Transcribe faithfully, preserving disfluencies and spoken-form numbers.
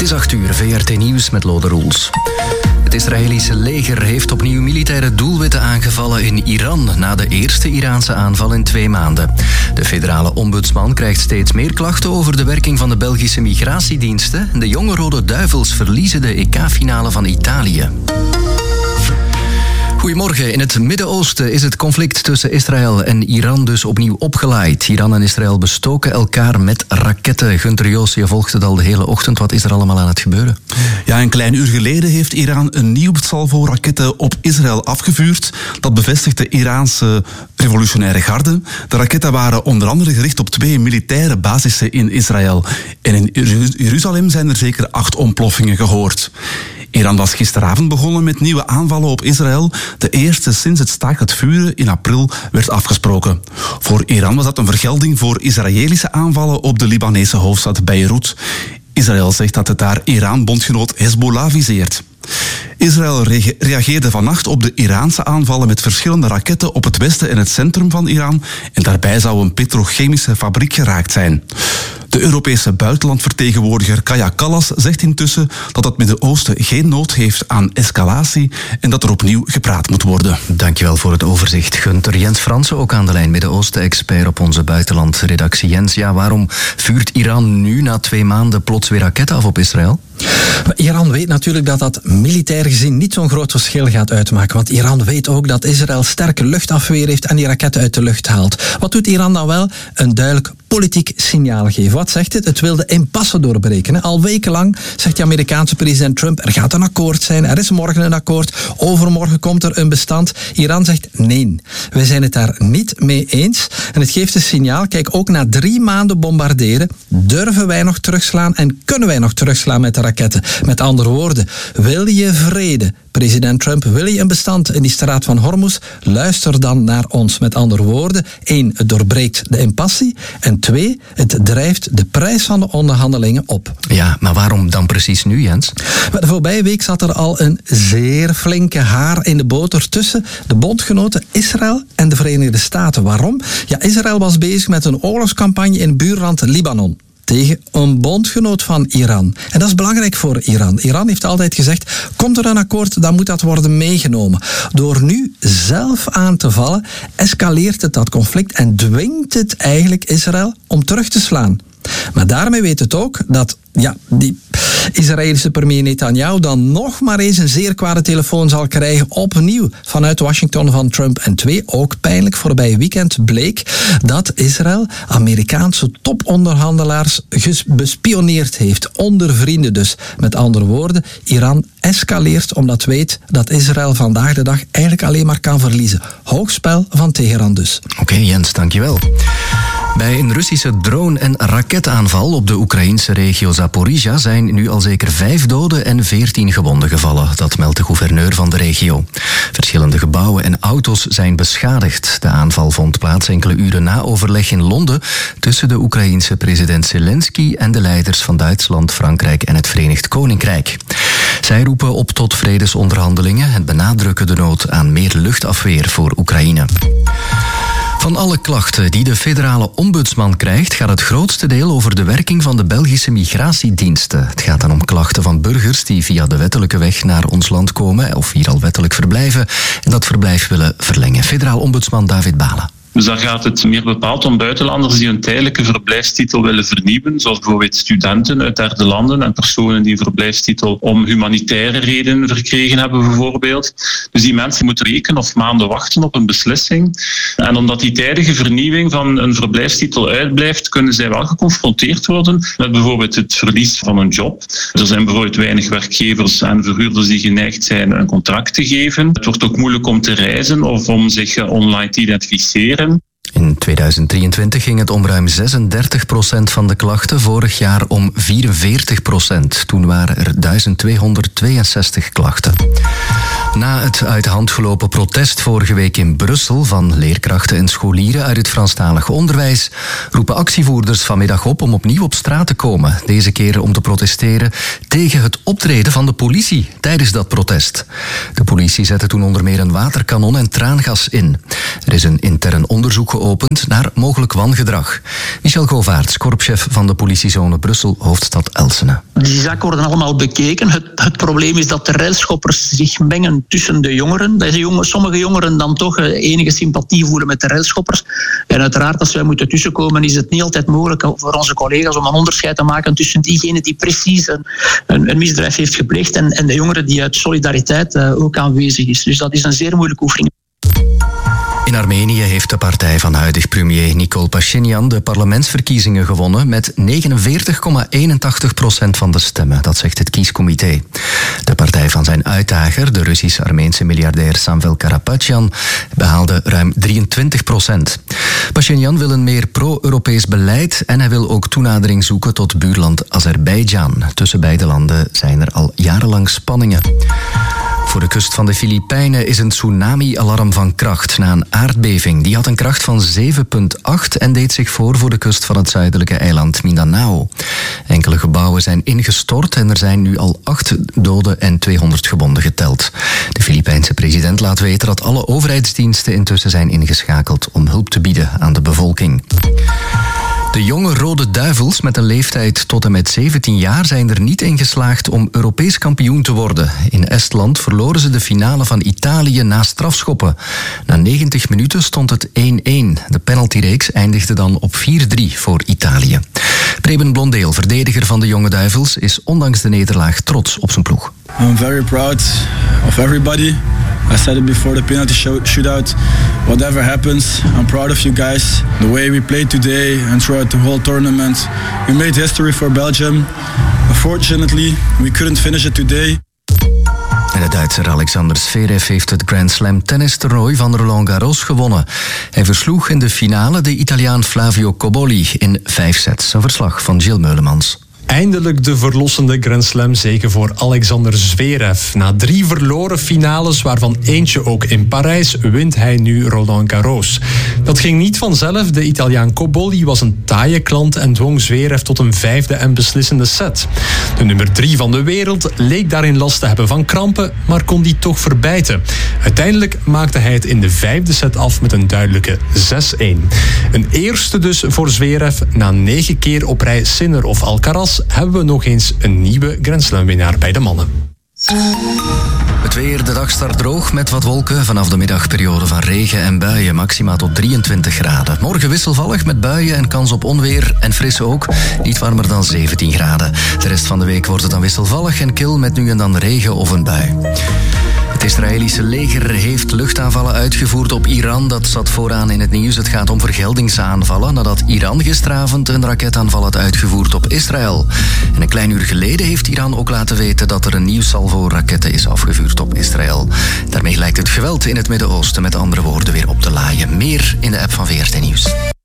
is acht uur, V R T Nieuws met Lode Roels. Het Israëlische leger heeft opnieuw militaire doelwitten aangevallen in Iran na de eerste Iraanse aanval in twee maanden. De federale ombudsman krijgt steeds meer klachten over de werking van de Belgische migratiediensten. De jonge Rode Duivels verliezen de E K-finale van Italië. Goedemorgen. In het Midden-Oosten is het conflict tussen Israël en Iran dus opnieuw opgelaaid. Iran en Israël bestoken elkaar met raketten. Gunther Joos, je volgt het al de hele ochtend. Wat is er allemaal aan het gebeuren? Ja, een klein uur geleden heeft Iran een nieuw salvo raketten op Israël afgevuurd. Dat bevestigt de Iraanse revolutionaire garde. De raketten waren onder andere gericht op twee militaire basissen in Israël. En in Jeruzalem zijn er zeker acht ontploffingen gehoord. Iran was gisteravond begonnen met nieuwe aanvallen op Israël. De eerste sinds het staakt het vuren in april werd afgesproken. Voor Iran was dat een vergelding voor Israëlische aanvallen op de Libanese hoofdstad Beirut. Israël zegt dat het daar Iran-bondgenoot Hezbollah viseert. Israël reageerde vannacht op de Iraanse aanvallen met verschillende raketten op het westen en het centrum van Iran. En daarbij zou een petrochemische fabriek geraakt zijn. De Europese buitenlandvertegenwoordiger Kaja Kallas zegt intussen dat het Midden-Oosten geen nood heeft aan escalatie en dat er opnieuw gepraat moet worden. Dankjewel voor het overzicht, Gunther. Jens Fransen, ook aan de lijn, Midden-Oosten-expert op onze buitenlandredactie. Jens, ja, waarom vuurt Iran nu na twee maanden plots weer raketten af op Israël? Iran weet natuurlijk dat dat militair gezien niet zo'n groot verschil gaat uitmaken. Want Iran weet ook dat Israël sterke luchtafweer heeft en die raketten uit de lucht haalt. Wat doet Iran dan wel? Een duidelijk politiek signaal geven. Wat zegt het? Het wil de impasse doorbreken. Al wekenlang zegt de Amerikaanse president Trump, er gaat een akkoord zijn, er is morgen een akkoord, overmorgen komt er een bestand. Iran zegt nee, wij zijn het daar niet mee eens. En het geeft een signaal, kijk, ook na drie maanden bombarderen, durven wij nog terugslaan en kunnen wij nog terugslaan met de raketten. Met andere woorden, wil je vrede? President Trump, wil je een bestand in die straat van Hormuz? Luister dan naar ons. Met andere woorden, één, het doorbreekt de impasse. En twee, het drijft de prijs van de onderhandelingen op. Ja, maar waarom dan precies nu, Jens? De voorbije week zat er al een zeer flinke haar in de boter tussen de bondgenoten Israël en de Verenigde Staten. Waarom? Ja, Israël was bezig met een oorlogscampagne in buurland Libanon tegen een bondgenoot van Iran. En dat is belangrijk voor Iran. Iran heeft altijd gezegd, komt er een akkoord, dan moet dat worden meegenomen. Door nu zelf aan te vallen, escaleert het dat conflict en dwingt het eigenlijk Israël om terug te slaan. Maar daarmee weet het ook dat ja, die Israëlische premier Netanyahu dan nog maar eens een zeer kwade telefoon zal krijgen, opnieuw vanuit Washington van Trump. En twee, ook pijnlijk, voorbij weekend bleek dat Israël Amerikaanse toponderhandelaars bespioneerd heeft. Onder vrienden dus. Met andere woorden, Iran escaleert omdat weet dat Israël vandaag de dag eigenlijk alleen maar kan verliezen. Hoogspel van Teheran dus. Oké, okay, Jens, dankjewel. Bij een Russische drone- en raketaanval op de Oekraïnse regio Zaporizhia zijn nu al zeker vijf doden en veertien gewonden gevallen. Dat meldt de gouverneur van de regio. Verschillende gebouwen en auto's zijn beschadigd. De aanval vond plaats enkele uren na overleg in Londen tussen de Oekraïense president Zelensky en de leiders van Duitsland, Frankrijk en het Verenigd Koninkrijk. Zij roepen op tot vredesonderhandelingen en benadrukken de nood aan meer luchtafweer voor Oekraïne. Van alle klachten die de federale ombudsman krijgt, gaat het grootste deel over de werking van de Belgische migratiediensten. Het gaat dan om klachten van burgers die via de wettelijke weg naar ons land komen of hier al wettelijk verblijven en dat verblijf willen verlengen. Federaal ombudsman David Balen. Dus daar gaat het meer bepaald om buitenlanders die een tijdelijke verblijfstitel willen vernieuwen, zoals bijvoorbeeld studenten uit derde landen en personen die een verblijfstitel om humanitaire redenen verkregen hebben bijvoorbeeld. Dus die mensen moeten weken of maanden wachten op een beslissing. En omdat die tijdige vernieuwing van een verblijfstitel uitblijft, kunnen zij wel geconfronteerd worden met bijvoorbeeld het verlies van een job. Er zijn bijvoorbeeld weinig werkgevers en verhuurders die geneigd zijn een contract te geven. Het wordt ook moeilijk om te reizen of om zich online te identificeren. In tweeduizend drieëntwintig ging het om ruim zesendertig procent van de klachten, vorig jaar om vierenveertig procent. Toen waren er duizend tweehonderdtweeënzestig klachten. Na het uit de hand gelopen protest vorige week in Brussel van leerkrachten en scholieren uit het Franstalig onderwijs roepen actievoerders vanmiddag op om opnieuw op straat te komen. Deze keer om te protesteren tegen het optreden van de politie tijdens dat protest. De politie zette toen onder meer een waterkanon en traangas in. Er is een intern onderzoek geopend naar mogelijk wangedrag. Michel Govaerts, korpschef van de politiezone Brussel, hoofdstad Elsene. Die zaken worden allemaal bekeken. Het, het probleem is dat de railschoppers zich mengen tussen de jongeren. Dat jongen, sommige jongeren dan toch enige sympathie voelen met de railschoppers. En uiteraard, als wij moeten tussenkomen, is het niet altijd mogelijk voor onze collega's om een onderscheid te maken tussen diegene die precies een, een, een misdrijf heeft gepleegd en, en de jongeren die uit solidariteit uh, ook aanwezig is. Dus dat is een zeer moeilijke oefening. In Armenië heeft de partij van huidig premier Nikol Pashinyan de parlementsverkiezingen gewonnen met negenenveertig komma eenentachtig procent van de stemmen, dat zegt het kiescomité. De partij van zijn uitdager, de Russisch-Armeense miljardair Samvel Karapetyan, behaalde ruim drieëntwintig procent. Pashinyan wil een meer pro-Europees beleid en hij wil ook toenadering zoeken tot buurland Azerbeidzjan. Tussen beide landen zijn er al jarenlang spanningen. Voor de kust van de Filipijnen is een tsunami-alarm van kracht na een aardbeving. Die had een kracht van zeven komma acht en deed zich voor voor de kust van het zuidelijke eiland Mindanao. Enkele gebouwen zijn ingestort en er zijn nu al acht doden en tweehonderd gewonden geteld. De Filipijnse president laat weten dat alle overheidsdiensten intussen zijn ingeschakeld om hulp te bieden aan de bevolking. De jonge Rode Duivels met een leeftijd tot en met zeventien jaar zijn er niet in geslaagd om Europees kampioen te worden. In Estland verloren ze de finale van Italië na strafschoppen. Na negentig minuten stond het één-één. De penaltyreeks eindigde dan op vier drie voor Italië. Preben Blondeel, verdediger van de jonge Duivels, is ondanks de nederlaag trots op zijn ploeg. I'm very proud of everybody. I said it before the penalty shootout. Whatever happens, I'm proud of you guys. The way we played today and throughout the whole tournament. We made history for Belgium. Unfortunately, we couldn't finish it today. En de Duitser Alexander Zverev heeft het Grand Slam tennistoernooi van Roland Garros gewonnen. Hij versloeg in de finale de Italiaan Flavio Cobolli in vijf sets. Een verslag van Gilles Meulemans. Eindelijk de verlossende Grand Slam zege voor Alexander Zverev. Na drie verloren finales, waarvan eentje ook in Parijs, wint hij nu Roland Garros. Dat ging niet vanzelf. De Italiaan Cobolli was een taaie klant en dwong Zverev tot een vijfde en beslissende set. De nummer drie van de wereld leek daarin last te hebben van krampen, maar kon die toch verbijten. Uiteindelijk maakte hij het in de vijfde set af met een duidelijke zes-één. Een eerste dus voor Zverev. Na negen keer op rij Sinner of Alcaraz hebben we nog eens een nieuwe Grand Slam winnaar bij de mannen. Het weer, de dag start droog met wat wolken. Vanaf de middagperiode van regen en buien, maxima tot drieëntwintig graden. Morgen wisselvallig met buien en kans op onweer en fris ook. Niet warmer dan zeventien graden. De rest van de week wordt het dan wisselvallig en kil met nu en dan regen of een bui. Het Israëlische leger heeft luchtaanvallen uitgevoerd op Iran. Dat zat vooraan in het nieuws. Het gaat om vergeldingsaanvallen nadat Iran gisteravond een raketaanval had uitgevoerd op Israël. En een klein uur geleden heeft Iran ook laten weten dat er een nieuw salvo raketten is afgevuurd op Israël. Daarmee lijkt het geweld in het Midden-Oosten met andere woorden weer op te laaien. Meer in de app van V R T Nieuws.